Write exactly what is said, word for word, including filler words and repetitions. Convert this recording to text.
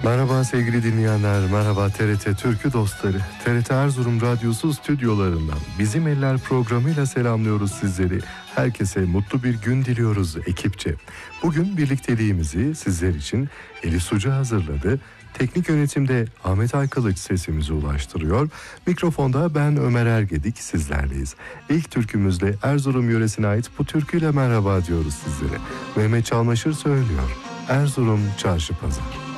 Merhaba sevgili dinleyenler, merhaba T R T Türkü dostları. T R T Erzurum Radyosu stüdyolarından Bizim Eller programıyla selamlıyoruz sizleri. Herkese mutlu bir gün diliyoruz ekipçe. Bugün birlikteliğimizi sizler için Elif Sucu hazırladı. Teknik yönetimde Ahmet Aykılıç sesimizi ulaştırıyor. Mikrofonda ben Ömer Ergedik sizlerleyiz. İlk türkümüzle Erzurum yöresine ait bu türküyle merhaba diyoruz sizlere. Mehmet Çalmaşır söylüyor. Erzurum Çarşı Pazar.